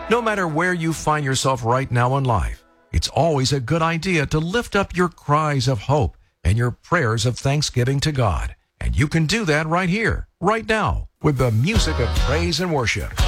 No matter where you find yourself right now in life, it's always a good idea to lift up your cries of hope and your prayers of thanksgiving to God. And you can do that right here, right now, with the music of praise and worship.